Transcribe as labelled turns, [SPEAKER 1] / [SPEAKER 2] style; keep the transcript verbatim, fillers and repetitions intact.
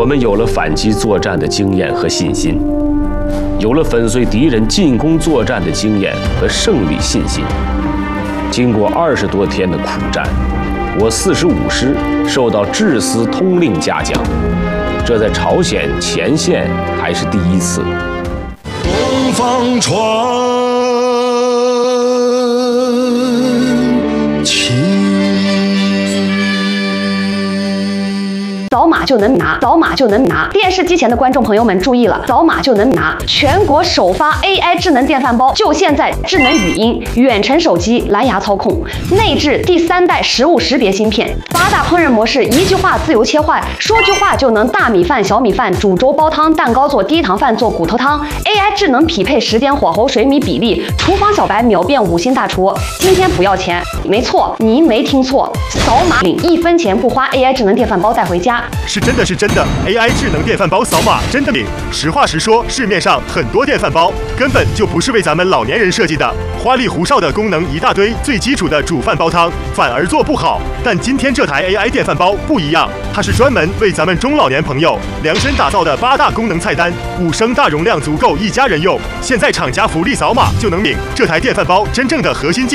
[SPEAKER 1] 我们有了反击作战的经验和信心，有了粉碎敌人进攻作战的经验和胜利信心。经过二十多天的苦战，我四十五师受到制司通令嘉奖，这在朝鲜前线还是第一次。
[SPEAKER 2] 东方传奇。
[SPEAKER 3] 扫码就能拿，扫码就能拿。电视机前的观众朋友们注意了，扫码就能拿！全国首发 A I 智能电饭煲，就现在！智能语音、远程手机、蓝牙操控，内置第三代食物识别芯片，八大烹饪模式，一句话自由切换，说句话就能大米饭、小米饭、煮粥、煲汤、蛋糕做低糖饭、做骨头汤。A I 智能匹配时间、火候、水米比例，厨房小白秒变五星大厨。今天不要钱，没错，您没听错，扫码领一分钱不花 A I 智能电饭煲带回家。
[SPEAKER 4] 是真的是真的 ，A I 智能电饭煲扫码真的灵。实话实说，市面上很多电饭煲根本就不是为咱们老年人设计的，花里胡哨的功能一大堆，最基础的煮饭煲汤反而做不好。但今天这台 A I 电饭煲不一样，它是专门为咱们中老年朋友量身打造的八大功能菜单，五升大容量足够一家人用。现在厂家福利扫码就能领这台电饭煲真正的核心技